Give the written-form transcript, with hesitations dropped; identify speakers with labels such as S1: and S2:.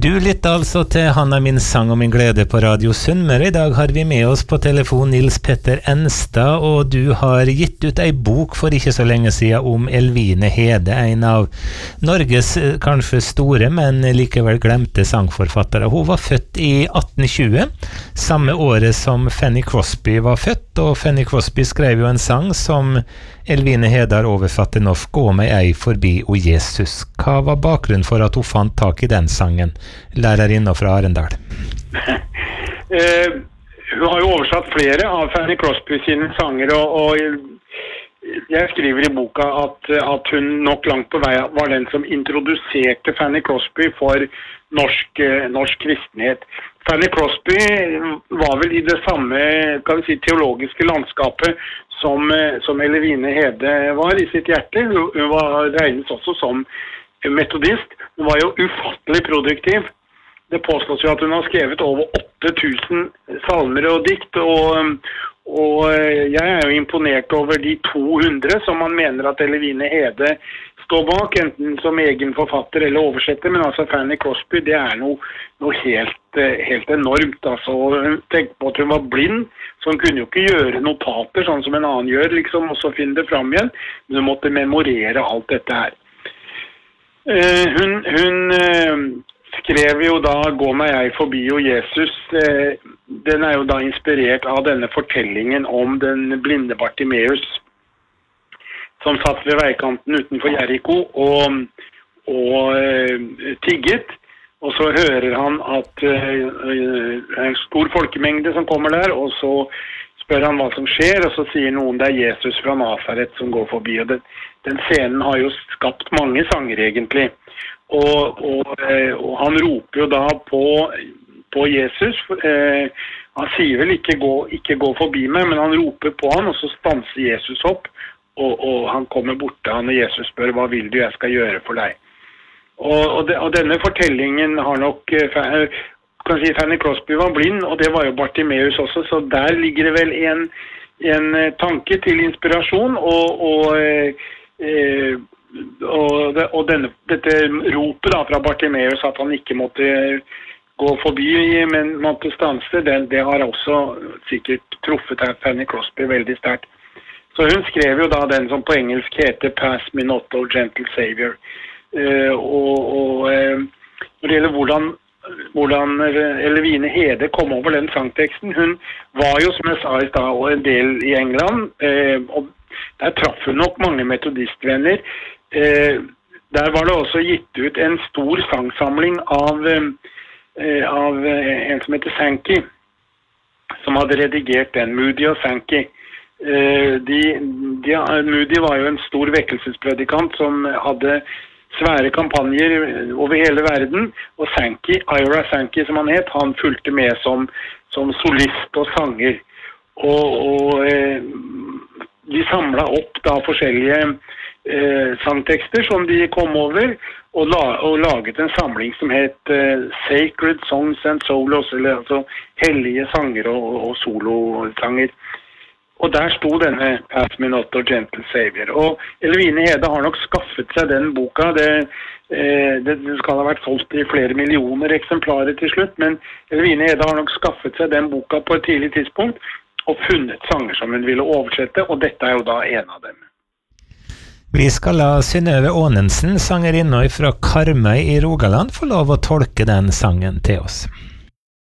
S1: Du lytter altså til Han min sang og min glede på Radio Sunnmøre. I dag har vi med oss på telefon Nils Petter Enstad, og du har gitt ut ei bok for ikke så lenge siden om Elvine Hede, en av Norges kanskje store, men likevel glemte sangforfattere. Hun var født i 1820, samme året som Fanny Crosby var født, og Fanny Crosby skrev jo en sang som Elvine Hede har oversatt til norsk, «Gå meg ei forbi o Jesus». Hva var bakgrunnen for at hun fant tak i den sangen, lærerinna fra Arendal?
S2: Hun har jo oversatt flere av Fanny Crosby sine sanger, og jeg skriver i boka at hun nok langt på vei var den som introduserte Fanny Crosby for norsk kristenhet. Fanny Crosby var vel i det samme, kan vi si, teologiske landskapet som Elvine Hede var i sitt hjerte. Hun var regnet også som metodist. Hun var jo ufattelig produktiv. Det påstås jo at hun har skrevet over 8000 salmer og dikt, og jeg er jo imponert over de 200 som man mener at Elvine Hede står bak, enten som egen forfatter eller oversetter, men altså Fanny Crosby, det er noe helt enormt. Altså, tenk på at hun var blind, så hun kunne jo ikke gjøre notater, sånn som en annen gjør, liksom, og så finne det frem igjen, men hun måtte memorere alt dette her. Hun skrev jo da «Gå meg ei forbi o Jesus». Den er jo da inspirert av denne fortellingen om den blinde Bartimeus, som satt ved veikanten utenfor Jericho og tigget. Og så hører han at en stor folkemengde som kommer der, og så spør han hva som skjer, og så sier noen det er Jesus fra Nazaret som går forbi. Og den scenen har jo skapt mange sanger egentlig. Og han roper jo da på Jesus. Han sier vel ikke gå forbi meg, men han roper på han, og så stanser Jesus opp. Og han kommer bort til han, og Jesus spør, hva vil du jeg skal gjøre for deg? Og denne fortellingen har nok, kan si Fanny Crosby var blind, og det var jo Bartimeus også, så der ligger det vel en tanke til inspirasjon, og dette ropet da fra Bartimeus, at han ikke måtte gå forbi, men måtte stanse, det har også sikkert truffet Fanny Crosby veldig sterkt. Så hun skrev jo da den som på engelsk heter «Pass me not, O gentle Savior». Og når det gjelder hvordan Elvine Hede kom over den sangteksten, hun var jo, som jeg sa i stad, en del i England, og der traff hun nok mange metodistvenner. Der var det også gitt ut en stor sangsamling av en som heter Sankey, som hadde redigert den, Moody og Sankey. Moody var jo en stor vekkelsespredikant som hadde svære kampanjer over hele verden, og Sankey, Ira Sankey som han het, han fulgte med som solist og sanger. Og de samlet opp da forskjellige sangtekster som de kom over, og laget en samling som het Sacred Songs and Solos, eller altså hellige sanger og solosanger. Og der sto denne «Pass me not, O gentle Savior». Og Elvine Hede har nok skaffet seg den boka. Det skal ha vært solgt i flere millioner eksemplarer til slutt, men Elvine Hede har nok skaffet seg den boka på et tidlig tidspunkt og funnet sanger som hun ville oversette, og dette er jo da en av dem.
S1: Vi skal la Synnøve Aanensen, sangerinna fra Karmøy i Rogaland, få lov å tolke den sangen til oss.